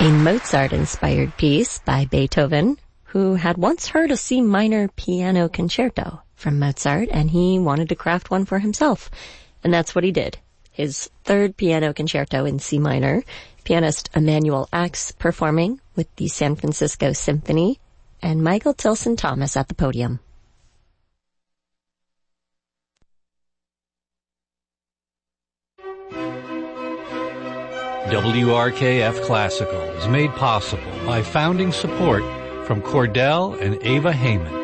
A Mozart-inspired piece by Beethoven, who had once heard a C minor piano concerto from Mozart, and he wanted to craft one for himself. And that's what he did. His third piano concerto in C minor, pianist Emanuel Ax performing with the San Francisco Symphony, and Michael Tilson Thomas at the podium. WRKF Classical is made possible by founding support from Cordell and Ava Heyman.